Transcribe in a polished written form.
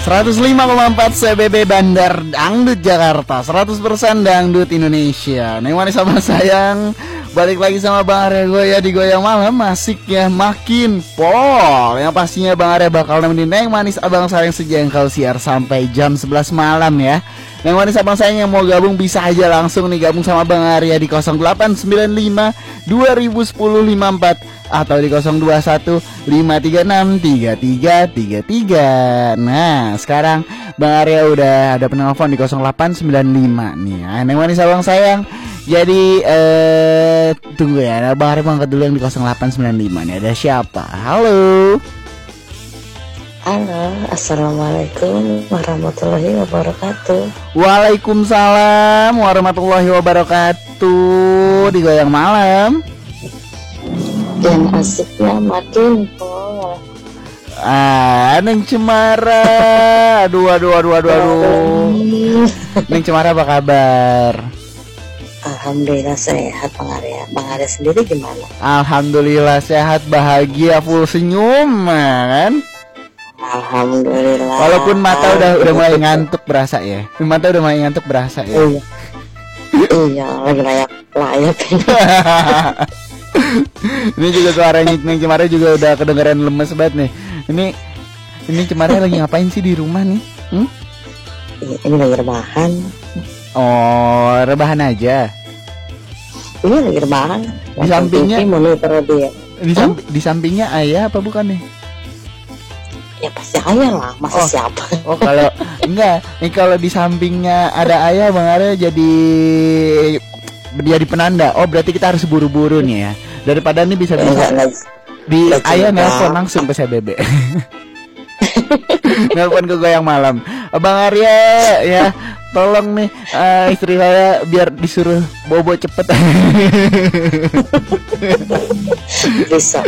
105,4 CBB Bandar Dangdut Jakarta, 100% Dangdut Indonesia. Neng manis sama sayang, balik lagi sama Bang Arya gue ya di Goyang Malam. Asiknya makin pol. Yang pastinya Bang Arya bakal nemenin Neng manis abang sayang sejengkal siar sampai jam 11 malam ya. Neng manis abang sayang yang mau gabung bisa aja langsung nih gabung sama Bang Arya di 0895 2010 54 atau di 021 536 3333. Nah, sekarang Bang Arya udah ada penelpon di 0895 nih ya. Neng manis abang sayang. Jadi tunggu ya, Bang Arya angkat dulu yang di 0895 nih. Ada siapa? Halo. Halo, assalamualaikum warahmatullahi wabarakatuh. Waalaikumsalam warahmatullahi wabarakatuh. Di Goyang Malam. Dan asiknya makin pol. Neng Cemara. Aduh. Neng Cemara apa kabar? Alhamdulillah sehat Bang Arya. Bang Arya sendiri gimana? Alhamdulillah sehat, bahagia, full senyum kan? Alhamdulillah. Walaupun mata udah mulai ngantuk berasa ya. Mata udah mulai ngantuk berasa ya. Iya, lagi layak. Ini juga suaranya Neng Cemara juga udah kedengeran lemes banget nih. Ini Cemara lagi ngapain sih di rumah nih? Ini lagi rebahan. Oh, rebahan aja. Ini lagi rebahan. Di sampingnya monitor dia. Di sampingnya ayah apa bukan nih? Ya pasti ayah lah, masa siapa? Oh, kalau enggak, nih kalau di sampingnya ada ayah Bang Arya jadi penanda. Oh, berarti kita harus buru-buru nih ya. Daripada nih bisa di ayah nelpon langsung ke CBB. Nelpon ke Goyang Malam. Bang Arya ya, tolong nih istri saya biar disuruh bobo cepet. Bisa.